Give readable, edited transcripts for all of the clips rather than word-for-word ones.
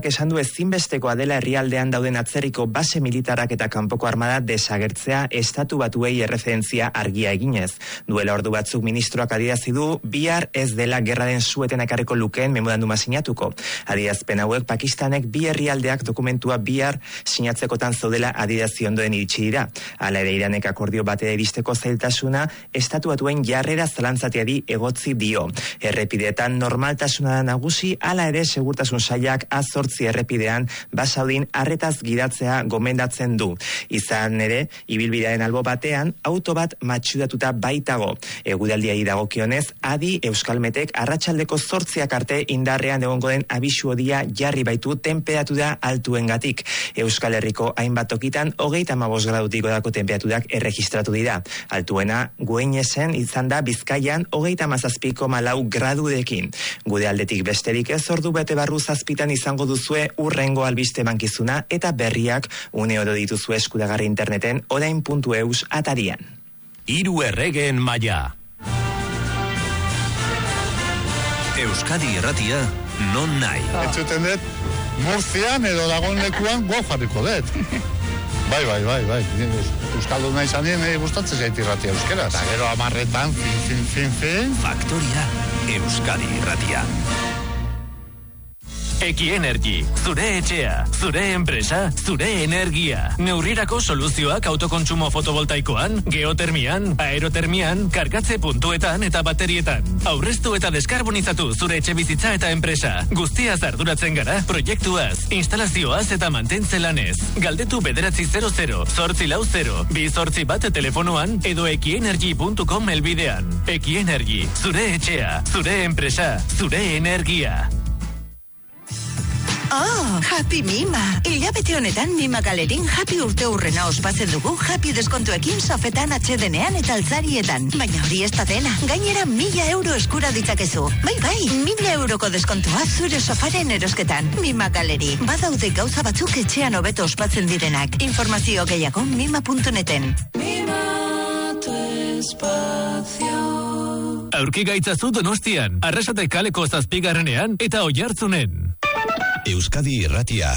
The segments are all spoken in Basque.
ministroak esan du ezinbestekoa dela herrialdean dauden atzerriko base militarak eta kanpoko armada desagertzea estatu batuei erreferentzia argia eginez. Duela ordu batzuk ministroak adierazi du bihar ez dela gerraren sueten ekarriko lukeen memoranduma sinatuko. Adierazpen hauek Pakistanek bi herrialdeak dokumentua bihar sinatzekotan zaudela adierazi ondoen iritsi dira. Hala ere Iranek akordio batera iristeko zailtasuna estatu batuen jarrera zalantzatiari egotzi dio. Errepideetan normaltasuna da nagusi, hala ere segurtasun sailak A8 errepidean basaudin arretaz gidatzea gomendatzen du. Izan ere, ibilbidearen albo batean, auto bat matxudatuta baitago. Eguraldiari dagokionez, adi Euskalmetek arratsaldeko 8 arte indarrean egongo den abisu hodia jarri baitu tenperatura altuengatik. Euskal Herriko hainbat tokitan 35 gradutik gorako tenperaturak erregistratu dira. Altuena Gueinesen izan da Bizkaian 37,4 gradurekin. Gure aldetik besterik ez, ordu bete barru 7 izango duzue urrengo albiste mankizuna eta berriak une oro dituzue eskuragarri interneten orain.eus atarian. Hiru erregeen maila. Euskadi Irratia non nahi. Entzuten dut, Murtzian edo dagoen lekuan jarriko dut. Bai. Euskaldun nahi zanien gustatzen zait Irratia euskera. Eta gero 10etan, fin. Faktoria, Euskadi Irratia. Ekienergi, zure etxea, zure enpresa, zure energia. Neurrirako soluzioak autokontsumo fotovoltaikoan, geotermian, aerotermian, kargatze puntuetan eta baterietan. Aurreztu eta deskarbonizatu zure etxe bizitza eta enpresa. Guztiaz arduratzen gara, proiektuaz, instalazioaz eta mantentze lanez. Galdetu 900 840 281 telefonoan edo ekienergi.com helbidean. Ekienergi, zure etxea, zure enpresa, zure energia. Oh, Happy Mima! Hilabete honetan Mima Galerin Happy urte hurrena ospatzen dugu Happy deskontuekin sofetan, atsedenean eta altzarietan. Baina hori ez da dena, gainera 1.000 euro eskura ditzakezu. Bai, 1.000 euroko deskontua zure sofaren erosketan. Mima Galeri, badaude gauza batzuk etxean hobeto ospatzen direnak. Informazio gehiago mima.neten. Mima tu espacio. Aurki gaitzazu Donostian, Arrasate kaleko 7. eta Oiartzunen. Euskadi Irratia.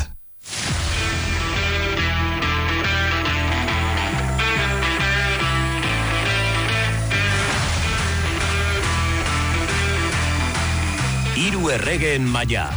Hiru erregeen maila.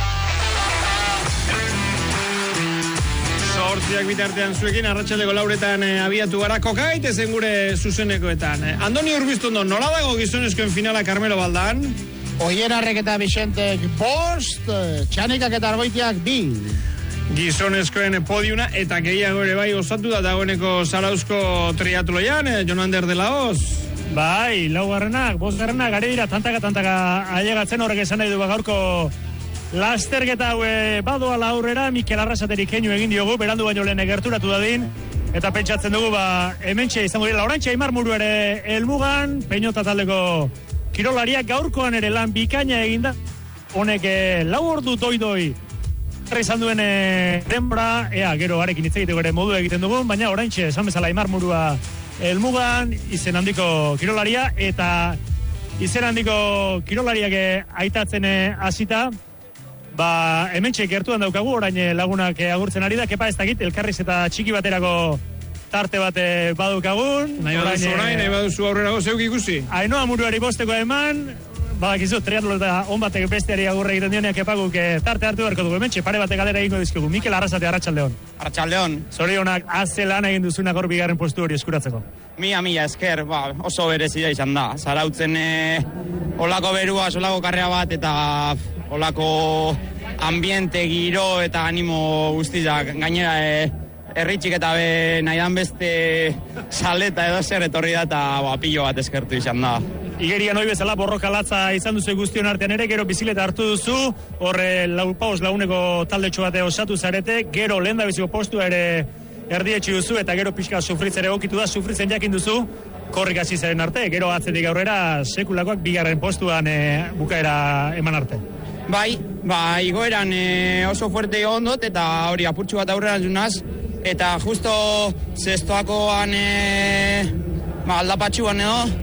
Zortziak bitartean zuekin, arratsaldeko 4 abiatu gara, koka gaitezen gure zuzenekoetan. Andoni Urbiztondo, nola dago gizonezkoen finala Carmelo Baldan? Oierarrek eta Bixentek 5, Txanikak eta Argoitiak 2. Gizonezkoen podiuna eta gehiago ere bai osatu da dagoeneko Zarauzko triatloian, Jon Ander de la Hoz. Bai, 5garrenak, gare dira tantaka ailegatzen, horrek esan nahi du gaurko lasterketa hau badoala aurrera. Mikel Arrasaterik keinu egin diogu, berandu baino lehen gerturatu dadin, eta pentsatzen dugu hementxe izango dira, Laurantxe Aimar Muru ere helmugan, Peñota taldeko kirolariak gaurkoan ere lan bikaina eginda. Honek 4 ordu doi izan duen denbora, gero arekin hitz egiteko ere modu egiten dugun, baina oraintxe esan bezala Aimar Murua helmugan, izen handiko kirolaria, eta izen handiko kirolariak aitatzen hasita, hementxe gertuan daukagu, orain lagunak agurtzen ari da, kepa ez dakit, elkarriz eta txiki baterako tarte bat badukagun. Nahi baduzu aurrerago zeuk ikusi. Ainoa Muruari 5 eman, badakizu, triatlo eta on batek besteari agurre egiten dioneak epaguk tarte hartu beharko dugu. Hementxe pare batek galera egingo dizkigu. Mikel Arrasate, arratsaldeon. Arratsaldeon. Zorionak lan egin duzunak hor 2. postu hori eskuratzeko. Mila esker, oso berezia izan da. Zarautzen olako berua, olako karrea bat eta olako ambiente, giro eta animo guztiak. Gainera erritxik eta nahidan beste saleta edo zer etorri da eta pilo bat eskertu izan da. Igerian hoi bezala borroka latza izan duzu guztion artean ere, gero bizileta hartu duzu, horre launeko taldetxo bate osatu zarete, gero lehen da biziko postua ere erdietxi duzu, eta gero pixka sufritzere egokitu da, sufritzen jakin duzu, korrik hasi zaren arte, gero atzetik aurrera sekulakoak 2. postuan bukaera eman arte. Bai, igoeran oso fuerte egon dut, eta hori apurtxu bat aurrera junaz, eta justo zestoakoan aldapatxuan edo,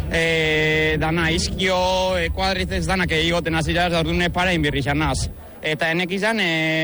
dana izkio, kuadritzez danak egigoten azira, da orduan para inbirri izan naz. Eta enek izan,